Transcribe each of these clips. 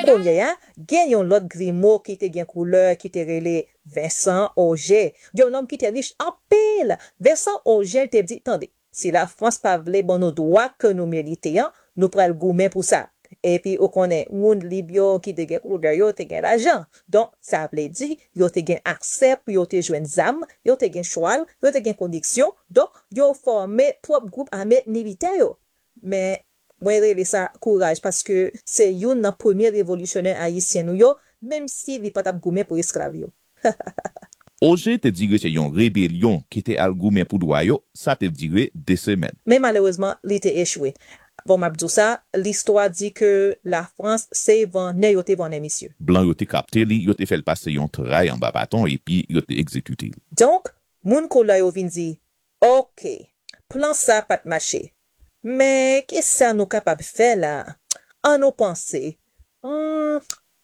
Konye ya, gen yon lot Grimaud qui te gen couleur qui te relé Vincent Auger. Yon homme qui te riche en pile. Vincent Auger te dit, attendez, si la France pas vle bon nos droits que nous méritions, nous pral goumen pour ça. Et puis, on connaît, moun libyo qui te gen couleur, yo te gen l'argent. Donc, ça vle dit, yo te gen accès, yo te jwen zam, yo te gen choual, yo te gen connexion. Donc, yo formé propre groupe armé militaire yo. Mais, moi, relé ça courage parce que c'est yon nan premier révolutionnaire haïtien nou yo, même si li pas tap goumen pour esclave yo. Auger te dire c'est une rébellion qui était al goumen pour droit yo, ça te dire 2 semaines. Mais malheureusement, il était échoué. Bon, m'abdou ça, l'histoire dit que la France, c'est vendre, yo te vendre, monsieur. Blanc yo te capté li, yo te fait passer yon trail en bas bâton et puis yo te exécuté. Donc, moun kola yo vin di, ok, plan ça pas marché. Mais qu'est-ce que nous capable faire là? En nous penser. En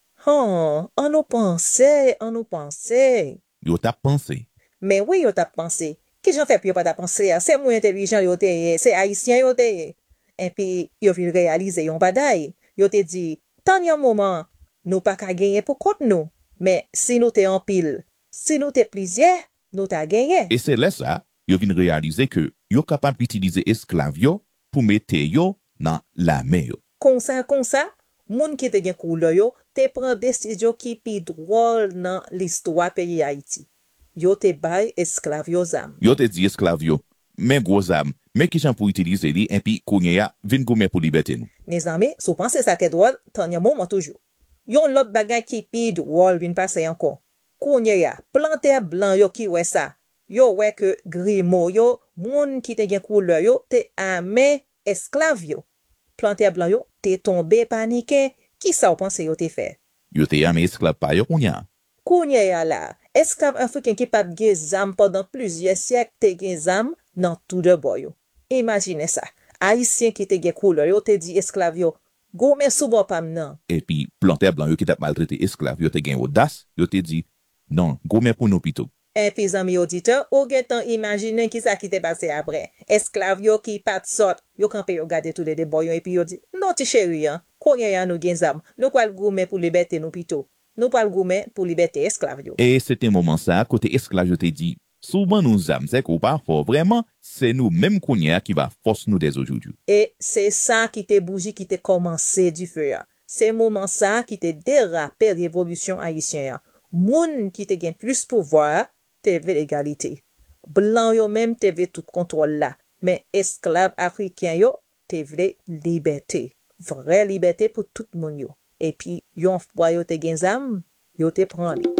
nous penser. Yo t'a pensé. Mais oui, yo t'a pensé. Qui j'en fait puis yo pas t'a pensé? C'est moins intelligent yo te, c'est haïtien yo te. Et puis, yo vin réaliser yon badaille. Yo te dit, tant yon moment, nous pas ka gagner pour contre nous. Mais si nous te en pile, si nous te plusieurs, nous t'a gagné. Et c'est là ça, yo vin réaliser que yo capable d'utiliser esclave yo pour mettre yo dans la main yo. Comme ça, moun qui te gen couleur yo, te prend décision qui pi drôle dans l'histoire pays Haïti. Yo te bay esclave yo zam. Yo te dit esclave yo, mais gros âme, mais qui j'en pour utiliser li, et puis kounye ya, vin goumen pour liberté nous. Mes amis, sou pense ça te drôle, tan yon moment toujours. Yon lot bagay qui pi drôle vin passe encore. Kounye ya, planter blanc yo qui wè ça. Yo wè que Grimaud yo, moun qui te gen couleur yo, te amè esclave yo. Planter blanc yo, te tombé paniqué. Qui ça ou pense yo te fait? Yo te yame esclave pa yo kounye. Kounye ya la, esclave africain qui pat gen zam pendant plusieurs siècles te gen zam nan tout de boy yo. Imaginez ça. Haïtien qui te gen couleur yo te dit esclave yo, goumen souvent pam nan. Et puis, planter blanc yo qui t'a maltraité esclave yo te gen audace, yo te dit, non, goumen pour nous pito. Et puis, amis auditeurs, ou gen tan imagine qui ça qui te passé après. Esclave yo qui pat sort, yo kampe yo gade tout de boy yo, et puis yo dit, non ti chéri, kounye ya nou gen zam, nou kwal goumen pour liberté nou pito. Nou pal goumen pour liberté esclave yo. Et c'était un moment ça, côté esclave yo te dit, souvent nous âmes, c'est qu'on pas fort, vraiment, c'est nous même kounye qui va force nous dès aujourd'hui. Et c'est ça qui te bougie qui te commencé du feu. C'est moment ça qui te dérapé révolution haïtienne. Moun qui te gagne plus pouvoir, te veut l'égalité. Blanc yo même te veut tout contrôle là. Mais esclave africain yo, te veut liberté. Vraie liberté pour tout moun yo. Et puis, yon fwa yo te gen zam, yo te prend li.